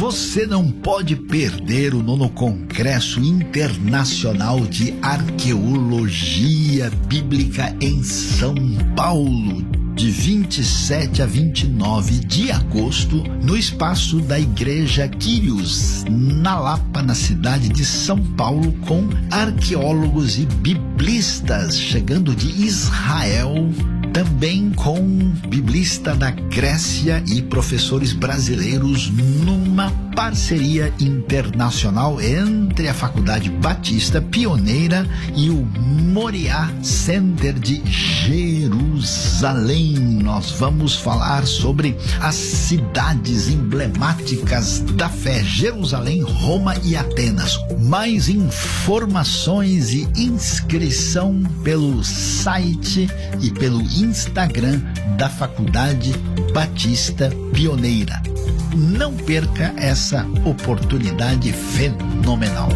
Você não pode perder o 9º Congresso Internacional de Arqueologia Bíblica em São Paulo, de 27 a 29 de agosto, no espaço da Igreja Quírios, na Lapa, na cidade de São Paulo, com arqueólogos e biblistas chegando de Israel, também com biblista da Grécia e professores brasileiros, numa parceria internacional entre a Faculdade Batista Pioneira e o Moriá Center de Jerusalém. Nós vamos falar sobre as cidades emblemáticas da fé: Jerusalém, Roma e Atenas. Mais informações e inscrição pelo site e pelo Instagram da Faculdade Batista Pioneira. Não perca essa oportunidade fenomenal.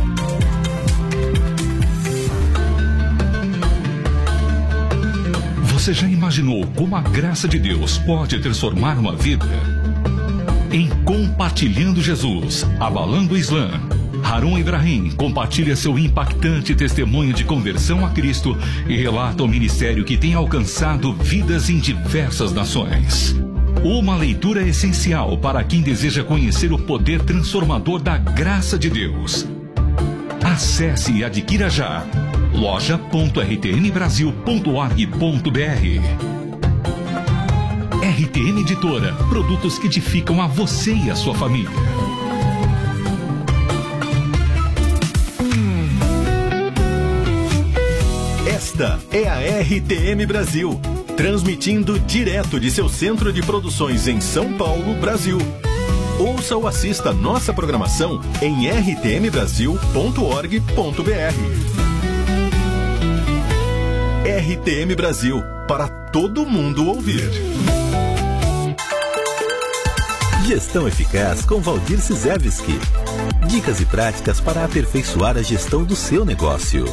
Você já imaginou como a graça de Deus pode transformar uma vida? Em Compartilhando Jesus, Abalando o Islã, Harun Ibrahim compartilha seu impactante testemunho de conversão a Cristo e relata o ministério que tem alcançado vidas em diversas nações. Uma leitura essencial para quem deseja conhecer o poder transformador da graça de Deus. Acesse e adquira já loja.rtnbrasil.org.br. RTN Editora, produtos que edificam a você e a sua família. Esta é a RTM Brasil, transmitindo direto de seu centro de produções em São Paulo, Brasil. Ouça ou assista nossa programação em rtmbrasil.org.br. RTM Brasil, para todo mundo ouvir. Gestão eficaz com Valdir Cizevski. Dicas e práticas para aperfeiçoar a gestão do seu negócio.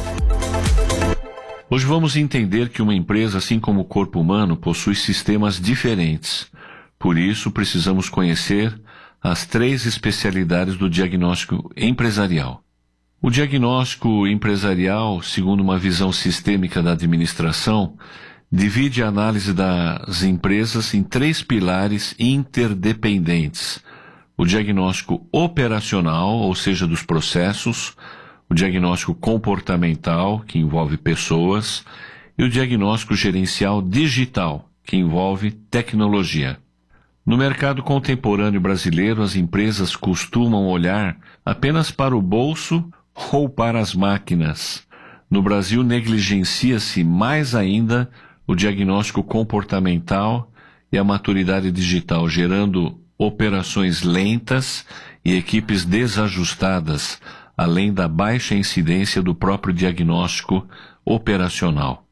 Hoje vamos entender que uma empresa, assim como o corpo humano, possui sistemas diferentes. Por isso, precisamos conhecer as 3 especialidades do diagnóstico empresarial. O diagnóstico empresarial, segundo uma visão sistêmica da administração, divide a análise das empresas em 3 pilares interdependentes: o diagnóstico operacional, ou seja, dos processos, o diagnóstico comportamental, que envolve pessoas, e o diagnóstico gerencial digital, que envolve tecnologia. No mercado contemporâneo brasileiro, as empresas costumam olhar apenas para o bolso ou para as máquinas. No Brasil, negligencia-se mais ainda o diagnóstico comportamental e a maturidade digital, gerando operações lentas e equipes desajustadas, além da baixa incidência do próprio diagnóstico operacional.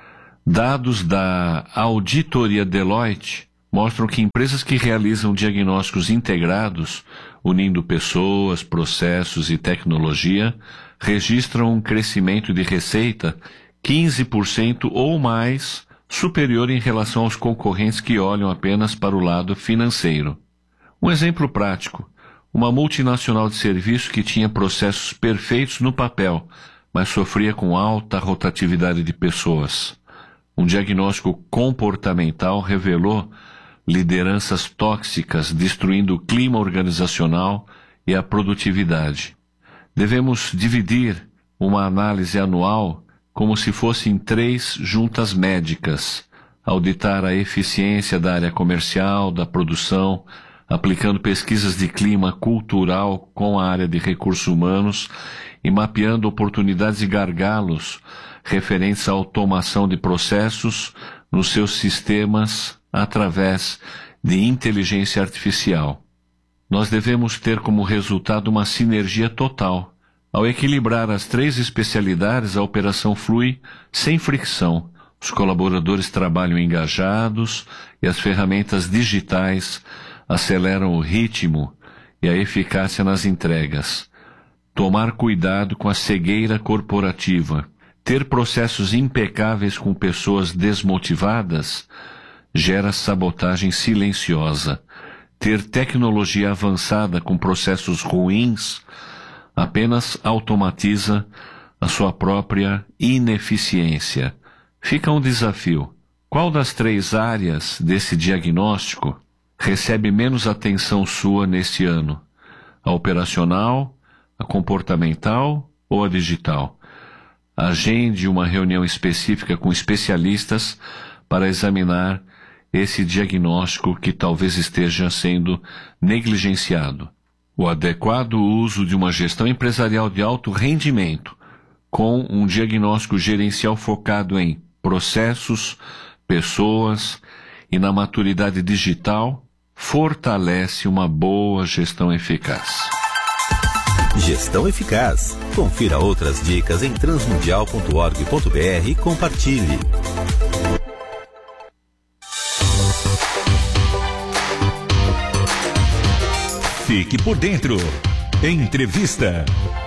Dados da auditoria Deloitte mostram que empresas que realizam diagnósticos integrados, unindo pessoas, processos e tecnologia, registram um crescimento de receita 15% ou mais superior em relação aos concorrentes que olham apenas para o lado financeiro. Um exemplo prático: uma multinacional de serviço que tinha processos perfeitos no papel, mas sofria com alta rotatividade de pessoas. Um diagnóstico comportamental revelou lideranças tóxicas, destruindo o clima organizacional e a produtividade. Devemos dividir uma análise anual como se fossem 3 juntas médicas: auditar a eficiência da área comercial, da produção, aplicando pesquisas de clima cultural com a área de recursos humanos e mapeando oportunidades e gargalos referentes à automação de processos nos seus sistemas através de inteligência artificial. Nós devemos ter como resultado uma sinergia total. Ao equilibrar as 3 especialidades, a operação flui sem fricção. Os colaboradores trabalham engajados e as ferramentas digitais aceleram o ritmo e a eficácia nas entregas. Tomar cuidado com a cegueira corporativa. Ter processos impecáveis com pessoas desmotivadas gera sabotagem silenciosa. ter tecnologia avançada com processos ruins apenas automatiza a sua própria ineficiência. Fica um desafio. Qual das 3 áreas desse diagnóstico recebe menos atenção sua neste ano? A operacional, a comportamental ou a digital? Agende uma reunião específica com especialistas para examinar esse diagnóstico que talvez esteja sendo negligenciado. O adequado uso de uma gestão empresarial de alto rendimento, com um diagnóstico gerencial focado em processos, pessoas e na maturidade digital, fortalece uma boa gestão eficaz. Gestão eficaz. Confira outras dicas em transmundial.org.br e compartilhe. Fique por dentro. Entrevista.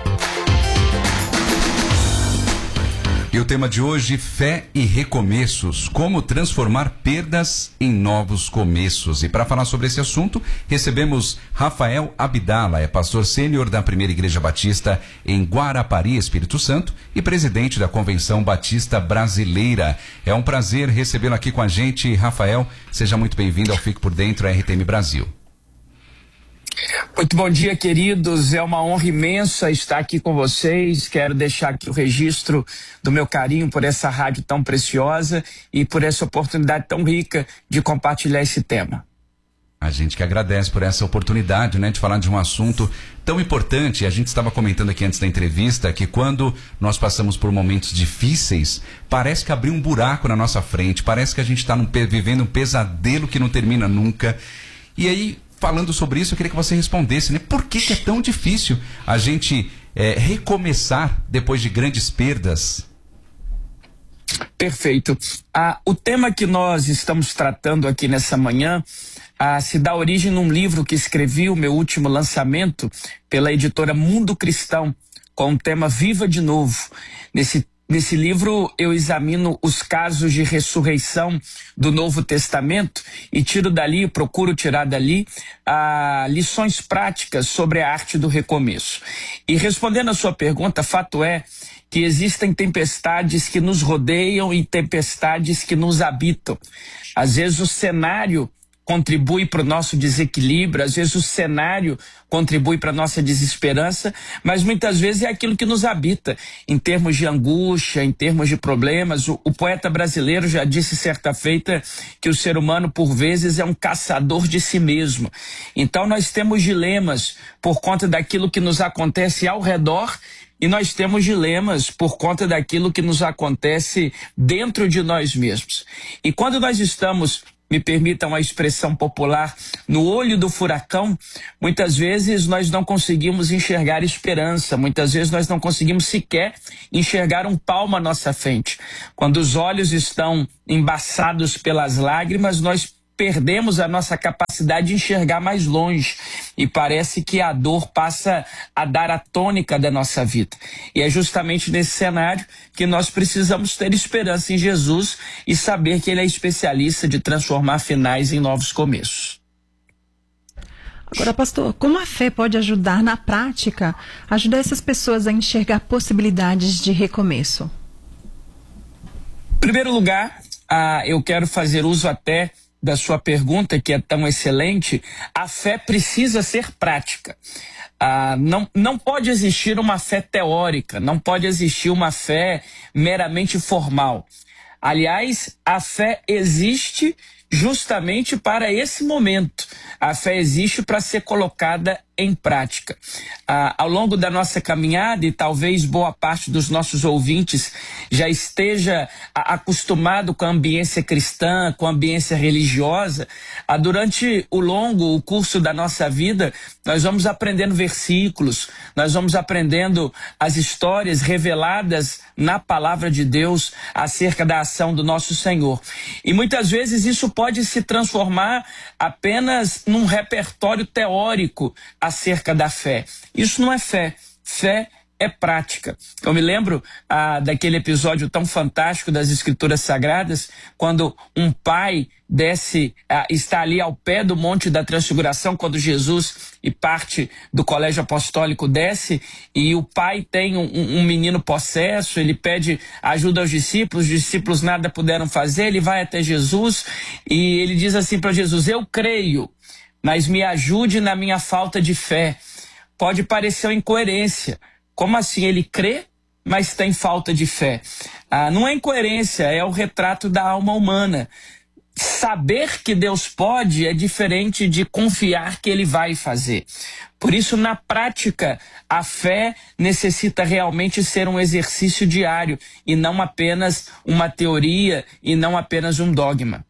E o tema de hoje, fé e recomeços, como transformar perdas em novos começos. E para falar sobre esse assunto, recebemos Rafael Abdala, é pastor sênior da Primeira Igreja Batista em Guarapari, Espírito Santo, e presidente da Convenção Batista Brasileira. É um prazer recebê-lo aqui com a gente, Rafael. Seja muito bem-vindo ao Fique por Dentro, RTM Brasil. Muito bom dia, queridos. É uma honra imensa estar aqui com vocês. Quero deixar aqui o registro do meu carinho por essa rádio tão preciosa e por essa oportunidade tão rica de compartilhar esse tema. A gente que agradece por essa oportunidade, né, de falar de um assunto tão importante. A gente estava comentando aqui antes da entrevista que quando nós passamos por momentos difíceis, parece que abriu um buraco na nossa frente, parece que a gente está vivendo um pesadelo que não termina nunca. E aí, falando sobre isso, eu queria que você respondesse, né? Por que é tão difícil a gente recomeçar depois de grandes perdas? Perfeito. O tema que nós estamos tratando aqui nessa manhã se dá origem num livro que escrevi, o meu último lançamento, pela editora Mundo Cristão, com o tema Viva de Novo. Nesse livro eu examino os casos de ressurreição do Novo Testamento e procuro tirar dali lições práticas sobre a arte do recomeço. E respondendo a sua pergunta, fato é que existem tempestades que nos rodeiam e tempestades que nos habitam. Às vezes o cenário contribui para o nosso desequilíbrio, às vezes o cenário contribui para a nossa desesperança, mas muitas vezes é aquilo que nos habita, em termos de angústia, em termos de problemas. O poeta brasileiro já disse certa feita que o ser humano, por vezes, é um caçador de si mesmo. Então nós temos dilemas por conta daquilo que nos acontece ao redor, e nós temos dilemas por conta daquilo que nos acontece dentro de nós mesmos. E quando nós estamos, me permitam a expressão popular, no olho do furacão, muitas vezes nós não conseguimos enxergar esperança, muitas vezes nós não conseguimos sequer enxergar um palmo à nossa frente. Quando os olhos estão embaçados pelas lágrimas, nós perdemos a nossa capacidade de enxergar mais longe e parece que a dor passa a dar a tônica da nossa vida. E é justamente nesse cenário que nós precisamos ter esperança em Jesus e saber que Ele é especialista de transformar finais em novos começos. Agora, pastor, como a fé pode ajudar na prática, ajudar essas pessoas a enxergar possibilidades de recomeço? Em primeiro lugar, eu quero fazer uso até da sua pergunta, que é tão excelente. A fé precisa ser prática. Não pode existir uma fé teórica, não pode existir uma fé meramente formal. Aliás, a fé existe justamente para esse momento. A fé existe para ser colocada em prática. Ao longo da nossa caminhada, e talvez boa parte dos nossos ouvintes já esteja acostumado com a ambiência cristã, com a ambiência religiosa, durante o curso da nossa vida, nós vamos aprendendo versículos, nós vamos aprendendo as histórias reveladas na palavra de Deus acerca da ação do nosso Senhor. E muitas vezes isso pode se transformar apenas num repertório teórico acerca da fé. Isso não é fé. Fé é prática. Eu me lembro daquele episódio tão fantástico das Escrituras Sagradas, quando um pai está ali ao pé do Monte da Transfiguração, quando Jesus e parte do colégio apostólico desce, e o pai tem um menino possesso, ele pede ajuda aos discípulos, os discípulos nada puderam fazer, ele vai até Jesus e ele diz assim para Jesus: eu creio, mas me ajude na minha falta de fé. Pode parecer uma incoerência. Como assim? Ele crê, mas tem falta de fé. Não é incoerência, é o retrato da alma humana. Saber que Deus pode é diferente de confiar que Ele vai fazer. Por isso, na prática, a fé necessita realmente ser um exercício diário e não apenas uma teoria e não apenas um dogma.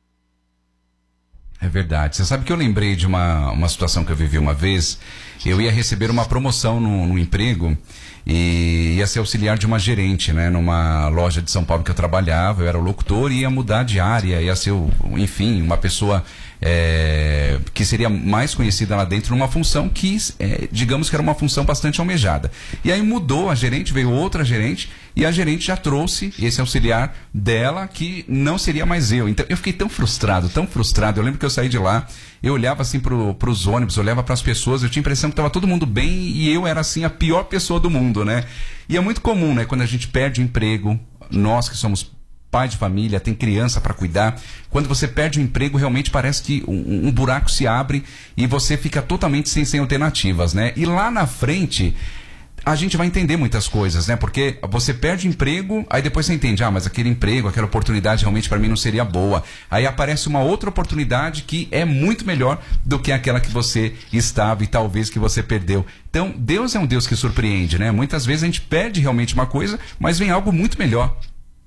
É verdade. Você sabe que eu lembrei de uma situação que eu vivi uma vez. Eu ia receber uma promoção no emprego e ia ser auxiliar de uma gerente, né, numa loja de São Paulo que eu trabalhava. Eu era o locutor e ia mudar de área, ia ser, enfim, uma pessoa que seria mais conhecida lá dentro numa função que, digamos que era uma função bastante almejada. E aí mudou a gerente, veio outra gerente, e a gerente já trouxe esse auxiliar dela que não seria mais eu. Então eu fiquei tão frustrado. Eu lembro que eu saí de lá, eu olhava assim pros ônibus, olhava pras pessoas, eu tinha a impressão que estava todo mundo bem e eu era assim a pior pessoa do mundo, né? E é muito comum, né, quando a gente perde o emprego, nós que somos pai de família, tem criança para cuidar, quando você perde o emprego, realmente parece que um buraco se abre e você fica totalmente sem alternativas, né? E lá na frente a gente vai entender muitas coisas, né? Porque você perde o emprego, aí depois você entende, mas aquele emprego, aquela oportunidade realmente para mim não seria boa. Aí aparece uma outra oportunidade que é muito melhor do que aquela que você estava e talvez que você perdeu. Então, Deus é um Deus que surpreende, né? Muitas vezes a gente perde realmente uma coisa, mas vem algo muito melhor.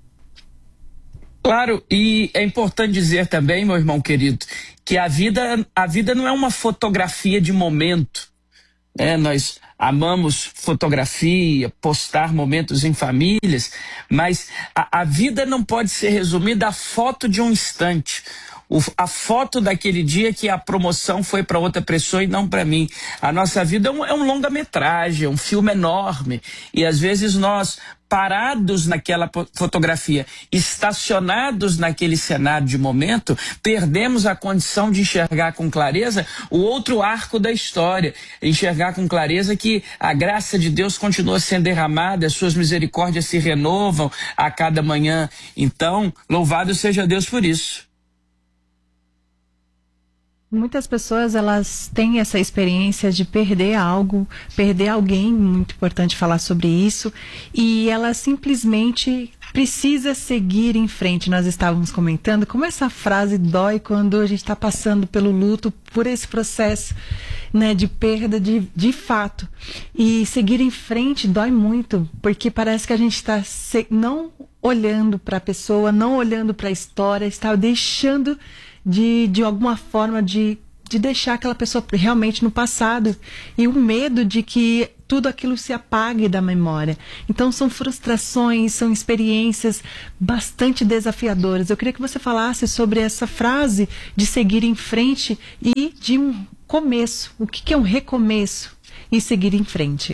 Claro, e é importante dizer também, meu irmão querido, que a vida não é uma fotografia de momento. Nós amamos fotografia, postar momentos em famílias, mas a vida não pode ser resumida à foto de um instante. A foto daquele dia que a promoção foi para outra pessoa e não para mim. A nossa vida é um longa-metragem, é um filme enorme. E às vezes nós, parados naquela fotografia, estacionados naquele cenário de momento, perdemos a condição de enxergar com clareza o outro arco da história. Enxergar com clareza que a graça de Deus continua sendo derramada, as suas misericórdias se renovam a cada manhã. Então, louvado seja Deus por isso. Muitas pessoas, elas têm essa experiência de perder algo, perder alguém, muito importante falar sobre isso, e ela simplesmente precisa seguir em frente. Nós estávamos comentando como essa frase dói quando a gente está passando pelo luto, por esse processo, né, de perda de fato. E seguir em frente dói muito, porque parece que a gente está não olhando para a pessoa, não olhando para a história, está deixando de alguma forma de deixar aquela pessoa realmente no passado, e o medo de que tudo aquilo se apague da memória. Então são frustrações, são experiências bastante desafiadoras. Eu queria que você falasse sobre essa frase de seguir em frente e de um começo. O que é um recomeço e seguir em frente?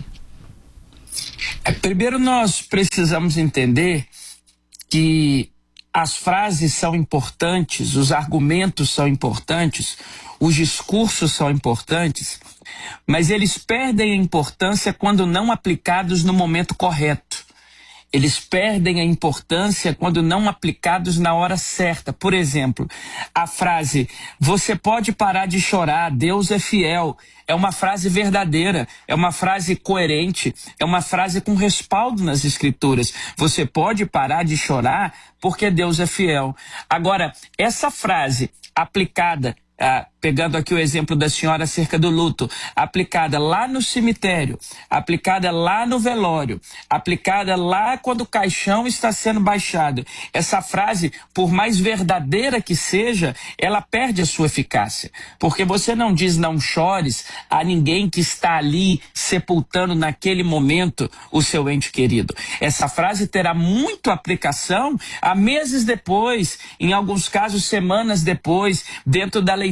Primeiro nós precisamos entender que as frases são importantes, os argumentos são importantes, os discursos são importantes, mas eles perdem a importância quando não aplicados no momento correto. Eles perdem a importância quando não aplicados na hora certa. Por exemplo, a frase, você pode parar de chorar, Deus é fiel, é uma frase verdadeira, é uma frase coerente, é uma frase com respaldo nas Escrituras. Você pode parar de chorar porque Deus é fiel. Agora, essa frase aplicada, pegando aqui o exemplo da senhora acerca do luto, aplicada lá no cemitério, aplicada lá no velório, aplicada lá quando o caixão está sendo baixado, essa frase, por mais verdadeira que seja, ela perde a sua eficácia, porque você não diz não chores a ninguém que está ali sepultando naquele momento o seu ente querido. Essa frase terá muito aplicação a meses depois, em alguns casos semanas depois, dentro da leitura de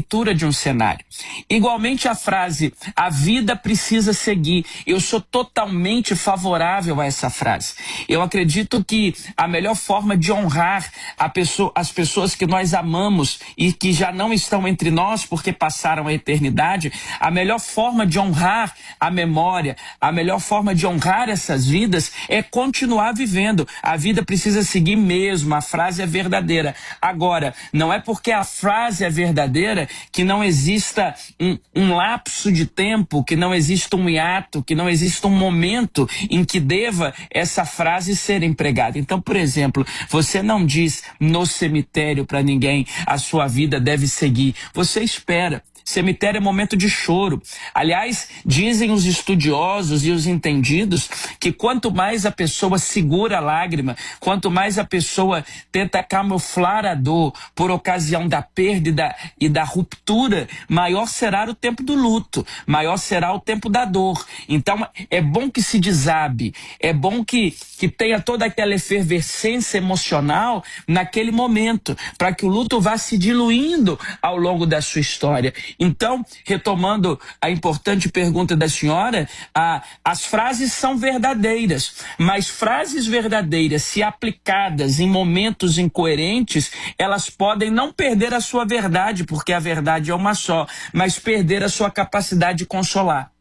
de um cenário. Igualmente a frase, a vida precisa seguir. Eu sou totalmente favorável a essa frase. Eu acredito que a melhor forma de honrar as pessoas que nós amamos e que já não estão entre nós porque passaram a eternidade, a melhor forma de honrar a memória, a melhor forma de honrar essas vidas é continuar vivendo. A vida precisa seguir mesmo, a frase é verdadeira. Agora, não é porque a frase é verdadeira que não exista um lapso de tempo, que não exista um hiato, que não exista um momento em que deva essa frase ser empregada. Então, por exemplo, você não diz no cemitério para ninguém, a sua vida deve seguir. Você espera. Cemitério é momento de choro. Aliás, dizem os estudiosos e os entendidos que quanto mais a pessoa segura a lágrima, quanto mais a pessoa tenta camuflar a dor por ocasião da perda e da ruptura, maior será o tempo do luto, maior será o tempo da dor. Então, é bom que se desabe, é bom que tenha toda aquela efervescência emocional naquele momento, para que o luto vá se diluindo ao longo da sua história. Então, retomando a importante pergunta da senhora, as frases são verdadeiras, mas frases verdadeiras, se aplicadas em momentos incoerentes, elas podem não perder a sua verdade, porque a verdade é uma só, mas perder a sua capacidade de consolar.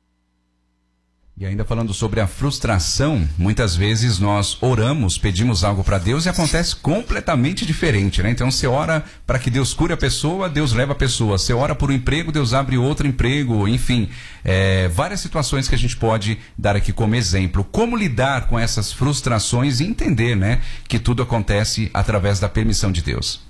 E ainda falando sobre a frustração, muitas vezes nós oramos, pedimos algo para Deus e acontece completamente diferente, né? Então você ora para que Deus cure a pessoa, Deus leva a pessoa. Você ora por um emprego, Deus abre outro emprego, enfim. Várias situações que a gente pode dar aqui como exemplo. Como lidar com essas frustrações e entender, né, que tudo acontece através da permissão de Deus?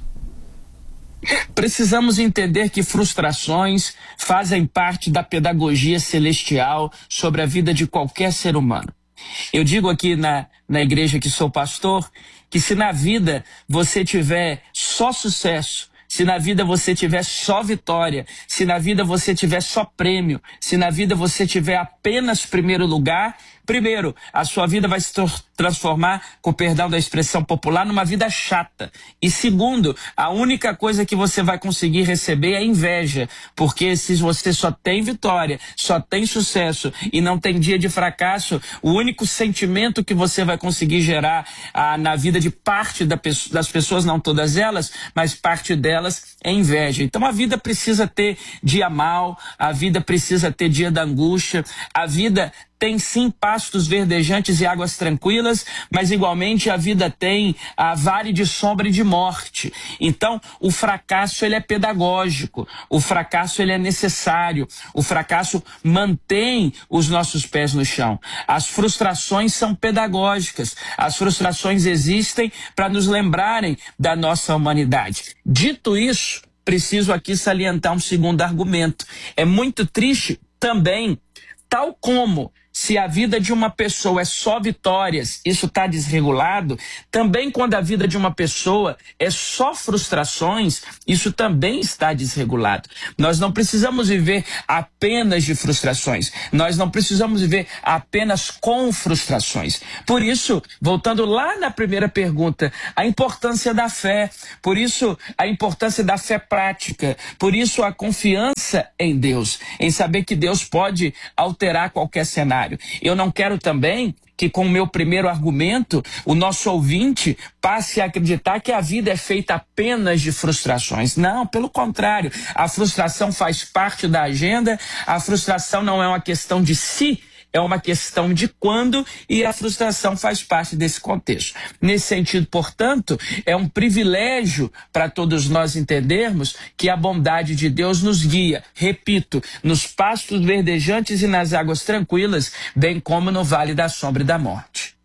Precisamos entender que frustrações fazem parte da pedagogia celestial sobre a vida de qualquer ser humano. Eu digo aqui na igreja que sou pastor, que se na vida você tiver só sucesso, se na vida você tiver só vitória, se na vida você tiver só prêmio, se na vida você tiver apenas primeiro lugar, primeiro, a sua vida vai se transformar, com perdão da expressão popular, numa vida chata. E segundo, a única coisa que você vai conseguir receber é inveja, porque se você só tem vitória, só tem sucesso e não tem dia de fracasso, o único sentimento que você vai conseguir gerar na vida de parte das pessoas, não todas elas, mas parte delas é inveja. Então a vida precisa ter dia mau, a vida precisa ter dia da angústia, a vida tem sim pastos verdejantes e águas tranquilas, mas igualmente a vida tem a vale de sombra e de morte. Então o fracasso ele é pedagógico, o fracasso ele é necessário, o fracasso mantém os nossos pés no chão. As frustrações são pedagógicas, as frustrações existem para nos lembrarem da nossa humanidade. Dito isso, preciso aqui salientar um segundo argumento. É muito triste também, tal como se a vida de uma pessoa é só vitórias, isso está desregulado, também quando a vida de uma pessoa é só frustrações, isso também está desregulado. Nós não precisamos viver apenas de frustrações, nós não precisamos viver apenas com frustrações. Por isso, voltando lá na primeira pergunta, a importância da fé, por isso a importância da fé prática, por isso a confiança em Deus, em saber que Deus pode alterar qualquer cenário. Eu não quero também que com o meu primeiro argumento o nosso ouvinte passe a acreditar que a vida é feita apenas de frustrações. Não, pelo contrário, a frustração faz parte da agenda, a frustração não é uma questão de si, é uma questão de quando, e a frustração faz parte desse contexto. Nesse sentido, portanto, é um privilégio para todos nós entendermos que a bondade de Deus nos guia, repito, nos pastos verdejantes e nas águas tranquilas, bem como no vale da sombra e da morte.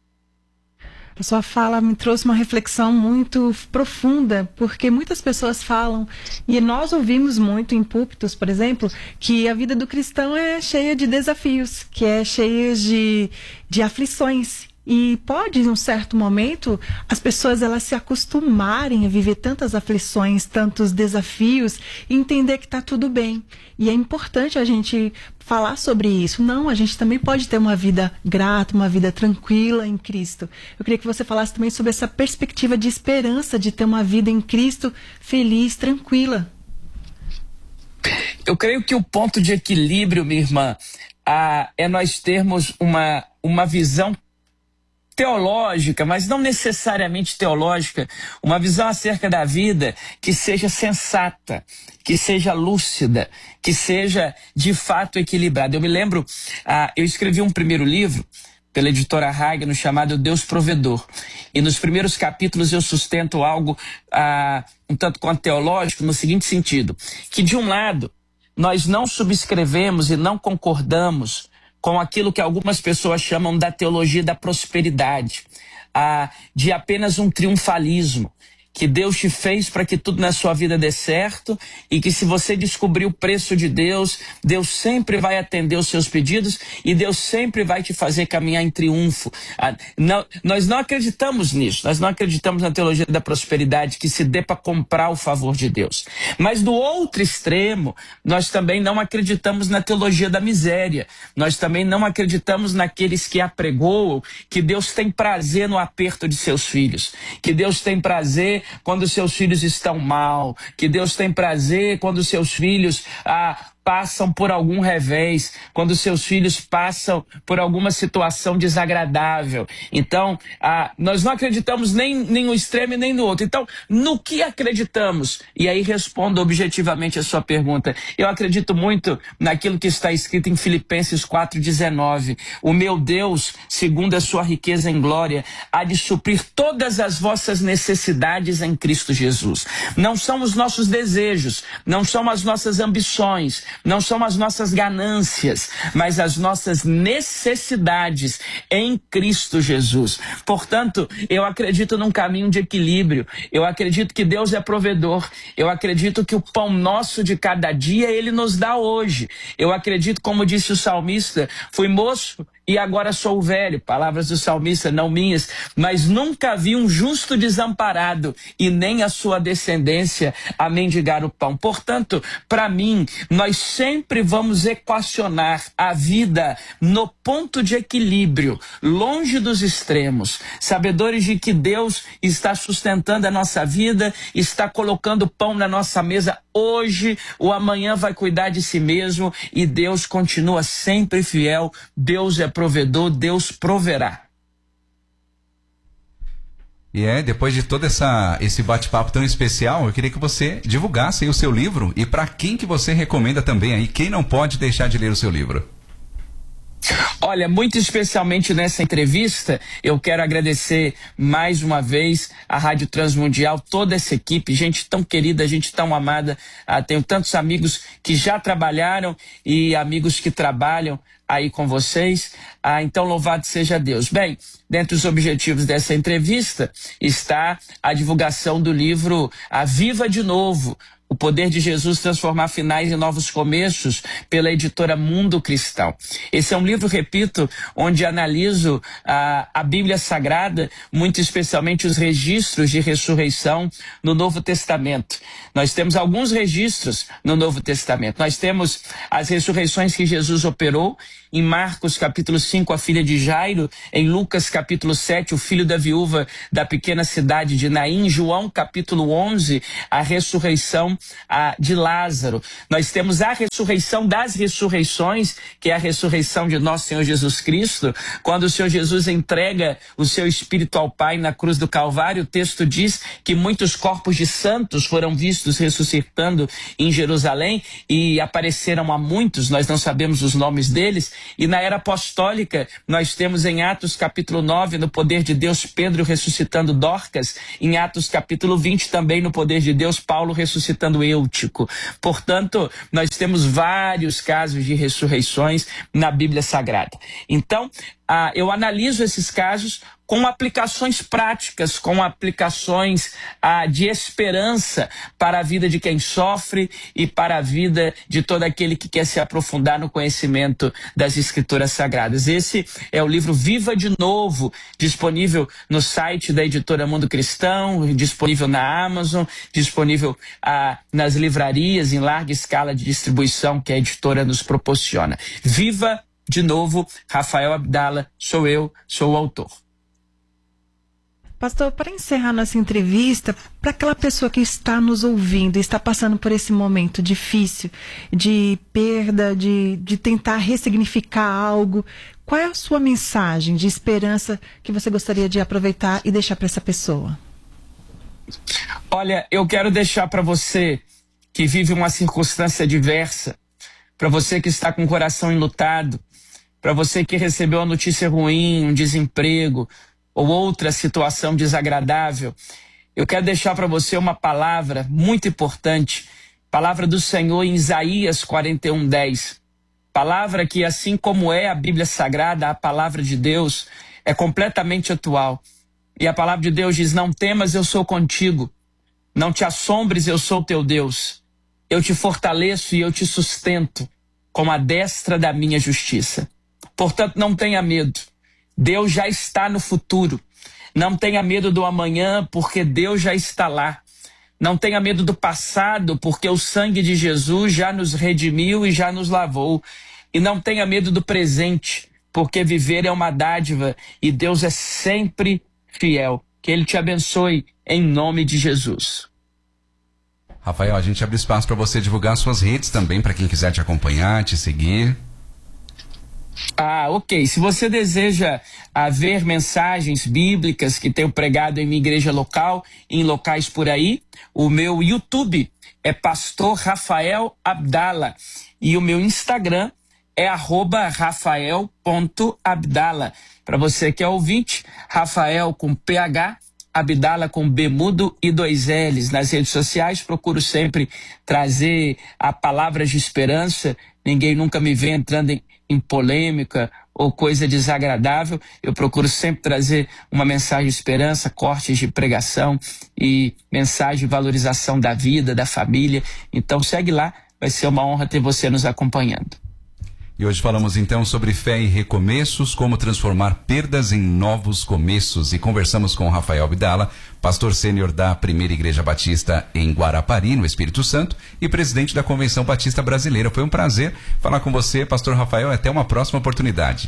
A sua fala me trouxe uma reflexão muito profunda, porque muitas pessoas falam, e nós ouvimos muito em púlpitos, por exemplo, que a vida do cristão é cheia de desafios, que é cheia de aflições. E pode, em um certo momento, as pessoas elas se acostumarem a viver tantas aflições, tantos desafios, e entender que está tudo bem. E é importante a gente falar sobre isso. Não, a gente também pode ter uma vida grata, uma vida tranquila em Cristo. Eu queria que você falasse também sobre essa perspectiva de esperança, de ter uma vida em Cristo feliz, tranquila. Eu creio que o ponto de equilíbrio, minha irmã, é nós termos uma visão teológica, mas não necessariamente teológica, uma visão acerca da vida que seja sensata, que seja lúcida, que seja de fato equilibrada. Eu me lembro, eu escrevi um primeiro livro pela editora Ragno chamado Deus Provedor, e nos primeiros capítulos eu sustento algo um tanto quanto teológico no seguinte sentido, que de um lado nós não subscrevemos e não concordamos com aquilo que algumas pessoas chamam da teologia da prosperidade, de apenas um triunfalismo, que Deus te fez para que tudo na sua vida dê certo e que se você descobrir o preço de Deus, Deus sempre vai atender os seus pedidos e Deus sempre vai te fazer caminhar em triunfo. Nós não acreditamos nisso, nós não acreditamos na teologia da prosperidade que se dê para comprar o favor de Deus. Mas do outro extremo, nós também não acreditamos na teologia da miséria, nós também não acreditamos naqueles que apregoam que Deus tem prazer no aperto de seus filhos, que Deus tem prazer quando seus filhos estão mal, que Deus tem prazer quando seus filhos passam por algum revés, quando seus filhos passam por alguma situação desagradável. Então, nós não acreditamos nem no extremo e nem no outro. Então, no que acreditamos? E aí respondo objetivamente a sua pergunta. Eu acredito muito naquilo que está escrito em Filipenses 4,19. O meu Deus, segundo a sua riqueza em glória, há de suprir todas as vossas necessidades em Cristo Jesus. Não são os nossos desejos, não são as nossas ambições, não são as nossas ganâncias, mas as nossas necessidades em Cristo Jesus. Portanto, eu acredito num caminho de equilíbrio. Eu acredito que Deus é provedor. Eu acredito que o pão nosso de cada dia Ele nos dá hoje. Eu acredito, como disse o salmista, fui moço e agora sou velho, palavras do salmista, não minhas, mas nunca vi um justo desamparado e nem a sua descendência a mendigar o pão. Portanto, para mim, nós sempre vamos equacionar a vida no ponto de equilíbrio, longe dos extremos, sabedores de que Deus está sustentando a nossa vida, está colocando pão na nossa mesa hoje, o amanhã vai cuidar de si mesmo e Deus continua sempre fiel. Deus é provedor, Deus proverá. E depois de todo esse bate-papo tão especial, eu queria que você divulgasse aí o seu livro e para quem que você recomenda também aí, quem não pode deixar de ler o seu livro. Olha, muito especialmente nessa entrevista, eu quero agradecer mais uma vez a Rádio Transmundial, toda essa equipe, gente tão querida, gente tão amada. Tenho tantos amigos que já trabalharam e amigos que trabalham aí com vocês. Então, louvado seja Deus. Bem, dentre os objetivos dessa entrevista está a divulgação do livro A Viva de Novo, O Poder de Jesus Transformar Finais em Novos Começos, pela editora Mundo Cristão. Esse é um livro, repito, onde analiso a Bíblia Sagrada, muito especialmente os registros de ressurreição no Novo Testamento. Nós temos alguns registros no Novo Testamento. Nós temos as ressurreições que Jesus operou, em Marcos capítulo 5, a filha de Jairo, em Lucas capítulo 7, o filho da viúva da pequena cidade de Naim, João capítulo 11, a ressurreição de Lázaro. Nós temos a ressurreição das ressurreições, que é a ressurreição de nosso Senhor Jesus Cristo, quando o Senhor Jesus entrega o seu Espírito ao Pai na cruz do Calvário. O texto diz que muitos corpos de santos foram vistos ressuscitando em Jerusalém e apareceram a muitos, nós não sabemos os nomes deles. E na era apostólica, nós temos em Atos capítulo 9, no poder de Deus, Pedro ressuscitando Dorcas. Em Atos capítulo 20, também no poder de Deus, Paulo ressuscitando Eutico. Portanto, nós temos vários casos de ressurreições na Bíblia Sagrada. Então, eu analiso esses casos com aplicações práticas, com aplicações de esperança para a vida de quem sofre e para a vida de todo aquele que quer se aprofundar no conhecimento das Escrituras Sagradas. Esse é o livro Viva de Novo, disponível no site da editora Mundo Cristão, disponível na Amazon, disponível nas livrarias em larga escala de distribuição que a editora nos proporciona. Viva de Novo, Rafael Abdala, sou eu, sou o autor. Pastor, para encerrar nossa entrevista, para aquela pessoa que está nos ouvindo e está passando por esse momento difícil de perda, de tentar ressignificar algo, qual é a sua mensagem de esperança que você gostaria de aproveitar e deixar para essa pessoa? Olha, eu quero deixar para você que vive uma circunstância adversa, para você que está com o coração enlutado, para você que recebeu uma notícia ruim, um desemprego ou outra situação desagradável, eu quero deixar para você uma palavra muito importante, palavra do Senhor em Isaías 41:10. Palavra que, assim como é a Bíblia Sagrada, a palavra de Deus, é completamente atual. E a palavra de Deus diz: não temas, eu sou contigo. Não te assombres, eu sou teu Deus. Eu te fortaleço e eu te sustento com a destra da minha justiça. Portanto, não tenha medo. Deus já está no futuro. Não tenha medo do amanhã, porque Deus já está lá. Não tenha medo do passado, porque o sangue de Jesus já nos redimiu e já nos lavou. E não tenha medo do presente, porque viver é uma dádiva e Deus é sempre fiel. Que Ele te abençoe em nome de Jesus. Rafael, a gente abre espaço para você divulgar suas redes também, para quem quiser te acompanhar, te seguir. Ok. Se você deseja ver mensagens bíblicas que tenho pregado em minha igreja local, em locais por aí, o meu YouTube é Pastor Rafael Abdala e o meu Instagram é @rafael.abdala. Para você que é ouvinte, Rafael com PH, Abdala com B mudo e 2 L's. Nas redes sociais procuro sempre trazer a palavra de esperança. Ninguém nunca me vê entrando em polêmica ou coisa desagradável. Eu procuro sempre trazer uma mensagem de esperança, cortes de pregação e mensagem de valorização da vida, da família. Então segue lá, vai ser uma honra ter você nos acompanhando. E hoje falamos então sobre fé e recomeços, como transformar perdas em novos começos. E conversamos com Rafael Abdala, pastor sênior da Primeira Igreja Batista em Guarapari, no Espírito Santo, e presidente da Convenção Batista Brasileira. Foi um prazer falar com você, pastor Rafael, e até uma próxima oportunidade.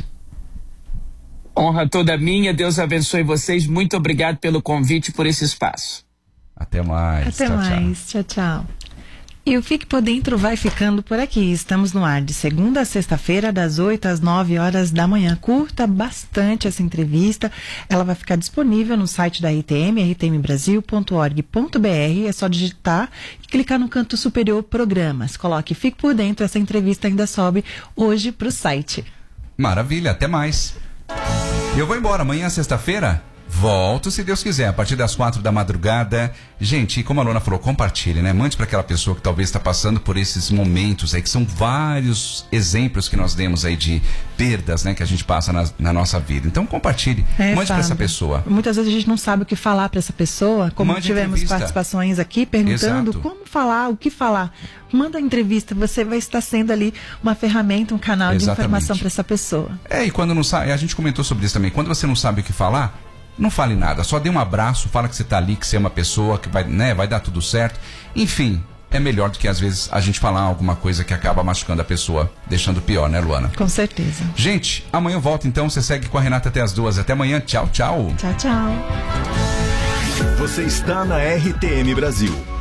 Honra toda minha, Deus abençoe vocês. Muito obrigado pelo convite, por esse espaço. Até mais. Até mais. Tchau, tchau. E o Fique Por Dentro vai ficando por aqui. Estamos no ar de segunda a sexta-feira, das 8 às 9 horas da manhã. Curta bastante essa entrevista. Ela vai ficar disponível no site da RTM, rtmbrasil.org.br. É só digitar e clicar no canto superior Programas. Coloque Fique Por Dentro. Essa entrevista ainda sobe hoje para o site. Maravilha, até mais. Eu vou embora. Amanhã, sexta-feira, volto, se Deus quiser, a partir das 4 da madrugada. Gente, como a Lona falou, compartilhe, né? Mande para aquela pessoa que talvez está passando por esses momentos aí, que são vários exemplos que nós demos aí de perdas, né? Que a gente passa na nossa vida. Então, compartilhe. Mande para essa pessoa. Muitas vezes a gente não sabe o que falar para essa pessoa, como Mande tivemos entrevista. Participações aqui, perguntando Exato. como falar, o que falar. Manda a entrevista, você vai estar sendo ali uma ferramenta, um canal de informação para essa pessoa. E quando não sabe, a gente comentou sobre isso também, quando você não sabe o que falar, não fale nada, só dê um abraço, fala que você está ali, que você é uma pessoa, que vai, né, vai dar tudo certo. Enfim, é melhor do que às vezes a gente falar alguma coisa que acaba machucando a pessoa, deixando pior, né, Luana? Com certeza. Gente, amanhã eu volto então, você segue com a Renata até as 2. Até amanhã, tchau, tchau. Tchau, tchau. Você está na RTM Brasil.